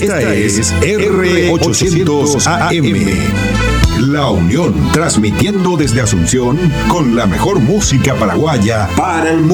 Esta es R800 AM. La Unión, transmitiendo desde Asunción con la mejor música paraguaya para el mundo.